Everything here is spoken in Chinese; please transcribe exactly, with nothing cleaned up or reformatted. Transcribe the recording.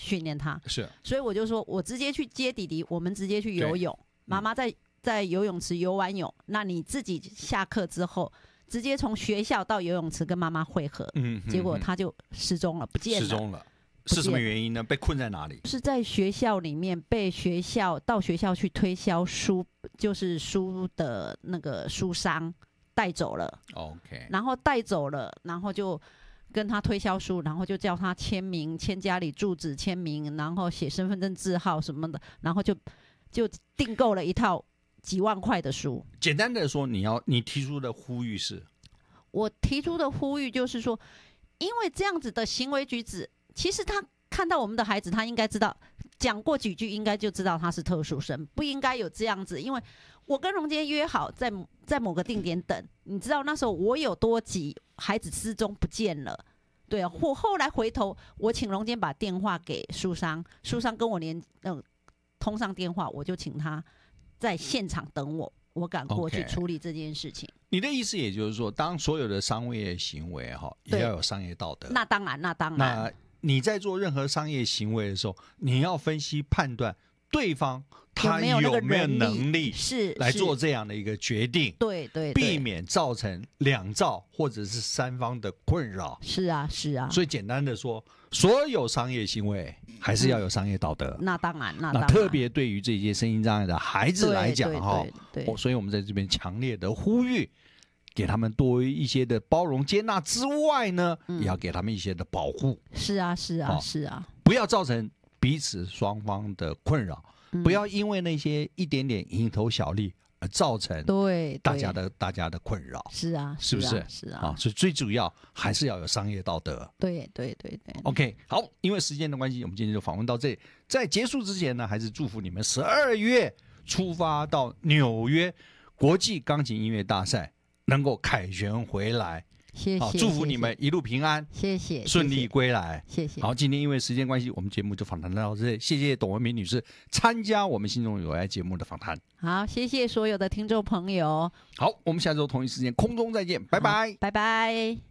训练他。 是， 所以我就说我直接去接弟弟，我们直接去游泳，妈妈在在游泳池游完泳，那你自己下课之后。直接从学校到游泳池跟妈妈会合，嗯，结果他就失踪了，不见了。 失踪了，是什么原因呢？被困在哪里？ 是在学校里面被学校到学校去推销书，就是书的那个书商带走了。 OK， 然后带走了，然后就跟他推销书，然后就叫他签名、签家里住址、签名，然后写身份证字号什么的，然后就就订购了一套。几万块的书。 简单的说，你要你提出的呼吁是， 我提出的呼吁就是说，因为这样子的行为举止，其实他看到我们的孩子，他应该知道，讲过几句应该就知道他是特殊生，不应该有这样子。因为我跟荣杰约好在在某个定点等，你知道那时候我有多急，孩子失踪不见了。对啊，我后来回头，我请荣杰把电话给书商，书商跟我连呃通上电话，我就请他。在现场等我，我赶过去处理这件事情。 Okay. 你的意思也就是说，当所有的商业行为哈，也要有商业道德。 那当然，那当然。 那你在做任何商业行为的时候，你要分析判断对方他有没有能力是来做这样的一个决定， 对 对, 对， 避免造成两造或者是三方的困扰。 是啊，是啊。 所以简单的说，所有商业行为还是要有商业道德。 嗯、那当然，那当然。 那特别对于这些身心障碍的孩子来讲哈， 哦， 所以我们在这边强烈的呼吁，给他们多一些的包容接纳之外呢，嗯、也要给他们一些的保护。 是啊，是啊，是啊， 不要造成彼此双方的困扰。不要因为那些一点点蝇头小利而造成对大家的大家的困扰。 是啊， 是不是？ 是啊， 所以最主要还是要有商业道德。 对对对对。 OK， 好，因为时间的关系，我们今天就访问到这里。在结束之前呢，还是祝福你们十二月出发到纽约国际钢琴音乐大赛能够凯旋回来。 谢谢， 好，祝福你们一路平安， 谢谢， 顺利归来， 谢谢。 好，今天因为时间关系，我们节目就访谈到这里。谢谢董文明女士参加我们心中有爱节目的访谈。 好，谢谢所有的听众朋友。 好，我们下周同一时间空中再见，拜拜， 拜拜。